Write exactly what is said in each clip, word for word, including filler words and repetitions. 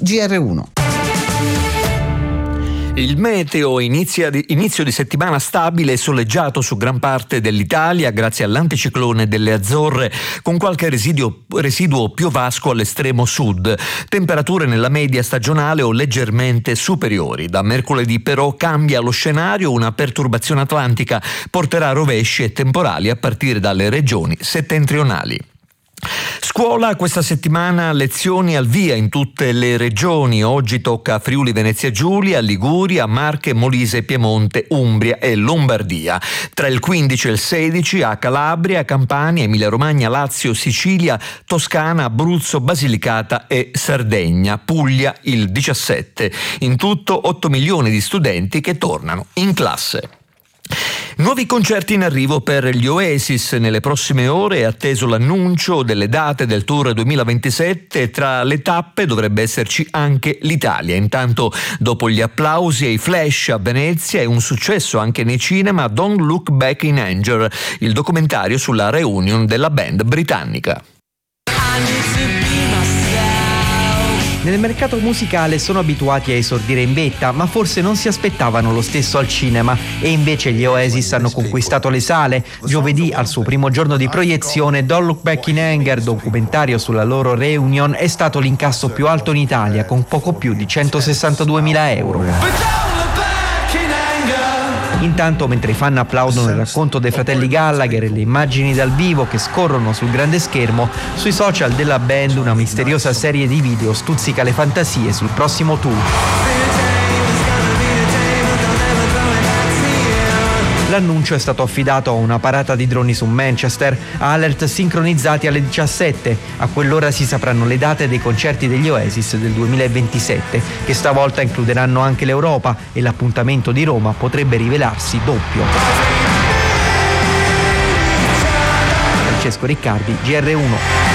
G R uno. Il meteo inizia di, inizio di settimana stabile e soleggiato su gran parte dell'Italia grazie all'anticiclone delle Azzorre, con qualche residuo, residuo piovasco all'estremo sud. Temperature nella media stagionale o leggermente superiori. Da mercoledì però cambia lo scenario, una perturbazione atlantica porterà rovesci e temporali a partire dalle regioni settentrionali. Scuola questa settimana, lezioni al via in tutte le regioni. Oggi tocca a Friuli Venezia Giulia, Liguria, Marche, Molise, Piemonte, Umbria e Lombardia. Tra il quindici e il sedici a Calabria, Campania, Emilia Romagna, Lazio, Sicilia, Toscana, Abruzzo, Basilicata e Sardegna. Puglia il diciassette. In tutto otto milioni di studenti che tornano in classe. Nuovi concerti in arrivo per gli Oasis. Nelle prossime ore è atteso l'annuncio delle date del tour duemilaventisette. Tra le tappe dovrebbe esserci anche l'Italia. Intanto, dopo gli applausi e i flash a Venezia e un successo anche nei cinema, Don't Look Back in Anger, il documentario sulla reunion della band britannica. Nel mercato musicale sono abituati a esordire in vetta, ma forse non si aspettavano lo stesso al cinema, e invece gli Oasis hanno conquistato le sale. Giovedì, al suo primo giorno di proiezione, Don't Look Back in Anger, documentario sulla loro reunion, è stato l'incasso più alto in Italia, con poco più di centosessantaduemila euro. Intanto, mentre i fan applaudono il racconto dei fratelli Gallagher e le immagini dal vivo che scorrono sul grande schermo, sui social della band una misteriosa serie di video stuzzica le fantasie sul prossimo tour. L'annuncio è stato affidato a una parata di droni su Manchester, a alert sincronizzati alle diciassette. A quell'ora si sapranno le date dei concerti degli Oasis del duemilaventisette, che stavolta includeranno anche l'Europa, e l'appuntamento di Roma potrebbe rivelarsi doppio. Francesco Riccardi, G R uno.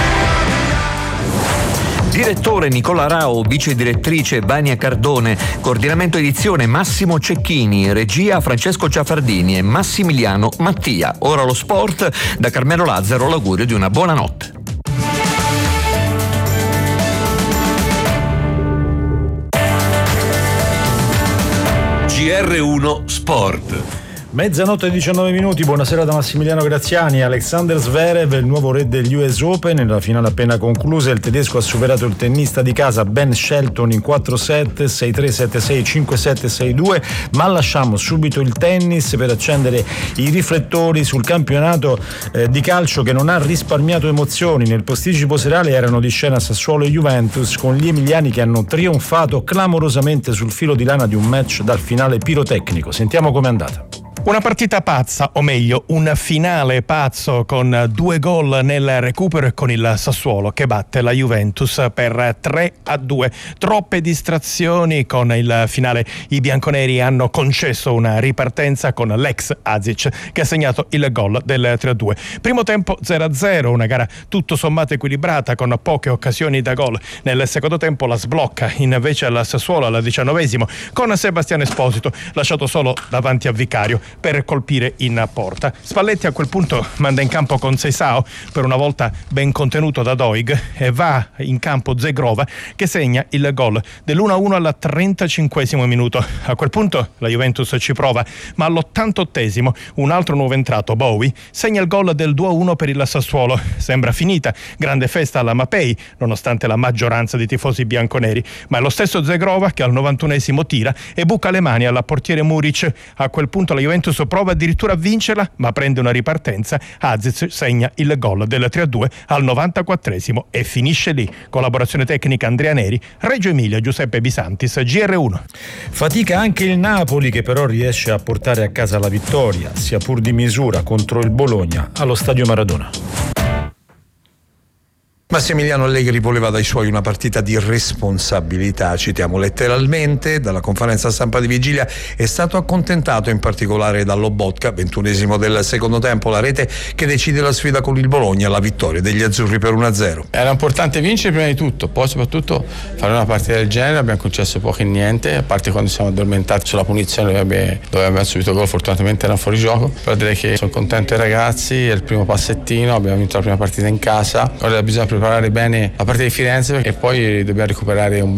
Direttore Nicola Rao, vice direttrice Vania Cardone, coordinamento edizione Massimo Cecchini, regia Francesco Ciafardini e Massimiliano Mattia. Ora lo sport, da Carmelo Lazzaro l'augurio di una buona notte. G R uno Sport. Mezzanotte e diciannove minuti, buonasera da Massimiliano Graziani. Alexander Zverev, il nuovo re degli U S Open. Nella finale appena conclusa il tedesco ha superato il tennista di casa Ben Shelton in quattro set, sei tre, sette sei, cinque sette, sei due. Ma lasciamo subito il tennis per accendere i riflettori sul campionato eh, di calcio che non ha risparmiato emozioni. Nel posticipo serale erano di scena Sassuolo e Juventus, con gli emiliani che hanno trionfato clamorosamente sul filo di lana di un match dal finale pirotecnico. Sentiamo com'è andata. Una partita pazza, o meglio un finale pazzo, con due gol nel recupero e con il Sassuolo che batte la Juventus per tre a due. Troppe distrazioni. Con il finale i bianconeri hanno concesso una ripartenza con l'ex Azic che ha segnato il gol del tre a due. Primo tempo zero a zero, una gara tutto sommato equilibrata con poche occasioni da gol. Nel secondo tempo la sblocca invece al Sassuolo al diciannovesimo con Sebastiano Esposito lasciato solo davanti a Vicario per colpire in porta. Spalletti a quel punto manda in campo con Seisao, per una volta ben contenuto da Doig, e va in campo Zegrova che segna il gol dell'uno a uno al trentacinquesimo minuto. A quel punto la Juventus ci prova, ma all'ottantottesimo un altro nuovo entrato, Bowie, segna il gol del due a uno per il Sassuolo. Sembra finita, grande festa alla Mapei nonostante la maggioranza di tifosi bianconeri, ma è lo stesso Zegrova che al novantunesimo tira e buca le mani alla portiere Muric. A quel punto la Juventus prova addirittura a vincerla, ma prende una ripartenza. Azic segna il gol del tre a due al novantaquattresimo e finisce lì. Collaborazione tecnica Andrea Neri, Reggio Emilia Giuseppe Bisantis, G R uno. Fatica anche il Napoli, che però riesce a portare a casa la vittoria, sia pur di misura, contro il Bologna allo Stadio Maradona. Massimiliano Allegri voleva dai suoi una partita di responsabilità, citiamo letteralmente. Dalla conferenza stampa di vigilia è stato accontentato in particolare da Lobotka, ventunesimo del secondo tempo, la rete che decide la sfida con il Bologna, la vittoria degli azzurri per uno a zero. Era importante vincere prima di tutto, poi soprattutto fare una partita del genere. Abbiamo concesso poco e niente, a parte quando siamo addormentati sulla punizione dove abbiamo subito gol, fortunatamente era fuori gioco. Però direi che sono contento dei ragazzi, è il primo passettino, abbiamo vinto la prima partita in casa, ora bisogna preparare bene la partita di Firenze e poi dobbiamo recuperare un